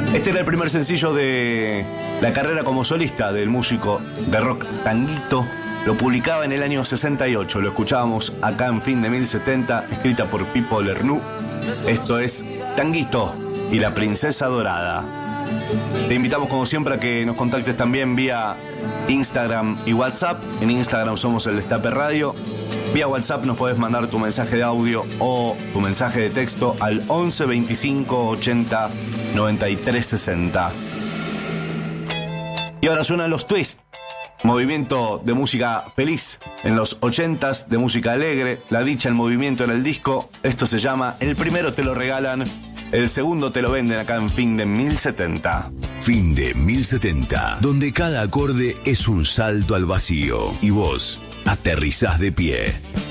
Este era el primer sencillo de la carrera como solista del músico de rock Tanguito. Lo publicaba en el año 68. Lo escuchábamos acá en Fin de 1070, escrita por Pipo Lernoux. Esto es Tanguito y la Princesa Dorada. Te invitamos como siempre a que nos contactes también vía Instagram y WhatsApp. En Instagram somos el Destape Radio. Vía WhatsApp nos podés mandar tu mensaje de audio o tu mensaje de texto al 11 25 80 93 60. Y ahora suenan los Twists, movimiento de música feliz en los 80s, de música alegre. La dicha, el movimiento en el disco. Esto se llama El primero te lo regalan, el segundo te lo venden acá en Fin de 1070. Fin de 1070, donde cada acorde es un salto al vacío y vos aterrizás de pie.